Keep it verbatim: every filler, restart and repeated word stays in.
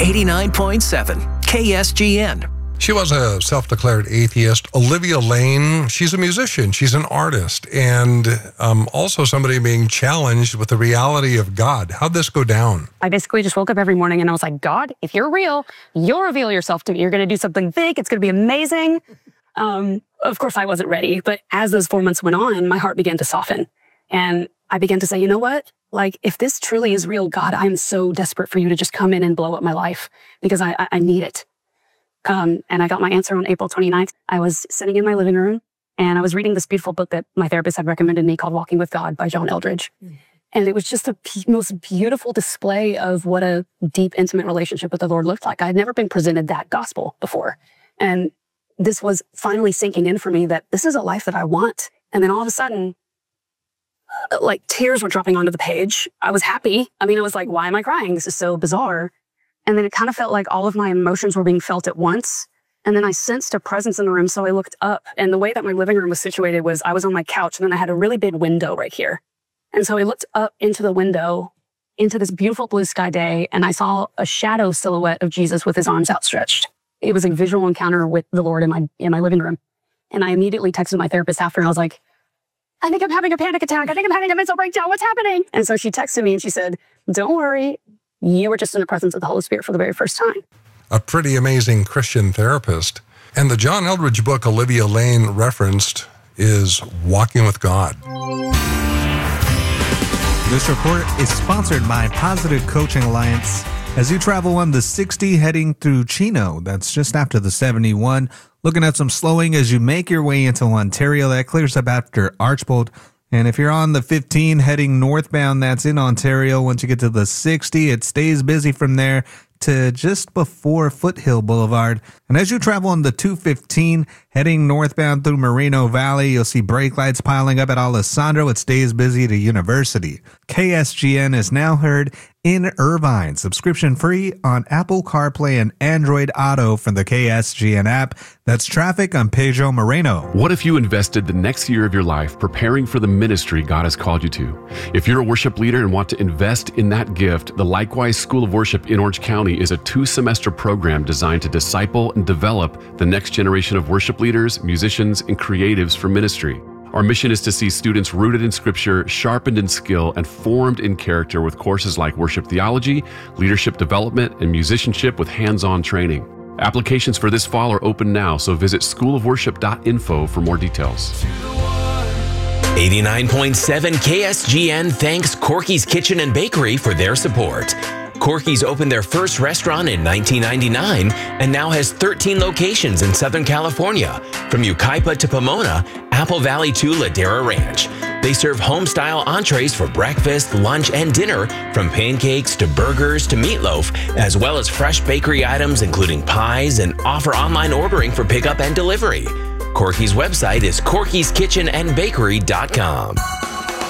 eighty-nine point seven K S G N. She was a self-declared atheist. Olivia Lane, she's a musician, she's an artist, and um, also somebody being challenged with the reality of God. How'd this go down? I basically just woke up every morning and I was like, God, if you're real, you'll reveal yourself to me. You're going to do something big. It's going to be amazing. Um, of course, I wasn't ready. But as those four months went on, my heart began to soften. And I began to say, you know what? Like, if this truly is real, God, I'm so desperate for you to just come in and blow up my life because I, I, I need it. Um, and I got my answer on April twenty-ninth. I was sitting in my living room and I was reading this beautiful book that my therapist had recommended me called Walking with God by John Eldredge. Mm. And it was just the p- most beautiful display of what a deep, intimate relationship with the Lord looked like. I had never been presented that gospel before. And this was finally sinking in for me that this is a life that I want. And then all of a sudden, like tears were dropping onto the page. I was happy. I mean, I was like, why am I crying? This is so bizarre. And then it kind of felt like all of my emotions were being felt at once. And then I sensed a presence in the room. So I looked up, and the way that my living room was situated was I was on my couch and then I had a really big window right here. And so I looked up into the window, into this beautiful blue sky day, and I saw a shadow silhouette of Jesus with his arms outstretched. It was a visual encounter with the Lord in my, in my living room. And I immediately texted my therapist after, and I was like, I think I'm having a panic attack. I think I'm having a mental breakdown. What's happening? And so she texted me and she said, don't worry. You were just in the presence of the Holy Spirit for the very first time. A pretty amazing Christian therapist. And the John Eldredge book Olivia Lane referenced is Walking with God. This report is sponsored by Positive Coaching Alliance. As you travel on the sixty heading through Chino, that's just after the seventy-one, looking at some slowing as you make your way into Ontario. That clears up after Archbold. And if you're on the fifteen heading northbound, that's in Ontario. Once you get to the sixty, it stays busy from there to just before Foothill Boulevard. And as you travel on the two fifteen heading northbound through Moreno Valley, you'll see brake lights piling up at Alessandro. It stays busy to University. K S G N is now heard in Irvine, subscription free on Apple CarPlay and Android Auto from the K S G N app. That's traffic on Pedro Moreno. What if you invested the next year of your life preparing for the ministry God has called you to? If you're a worship leader and want to invest in that gift, the Likewise School of Worship in Orange County is a two-semester program designed to disciple and develop the next generation of worship leaders, musicians, and creatives for ministry. Our mission is to see students rooted in Scripture, sharpened in skill, and formed in character with courses like worship theology, leadership development, and musicianship with hands-on training. Applications for this fall are open now, so visit school of worship dot info for more details. eighty-nine point seven K S G N thanks Corky's Kitchen and Bakery for their support. Corky's opened their first restaurant in nineteen ninety-nine and now has thirteen locations in Southern California, from Yucaipa to Pomona, Apple Valley to Ladera Ranch. They serve home-style entrees for breakfast, lunch, and dinner, from pancakes to burgers to meatloaf, as well as fresh bakery items including pies, and offer online ordering for pickup and delivery. Corky's website is corkys kitchen and bakery dot com.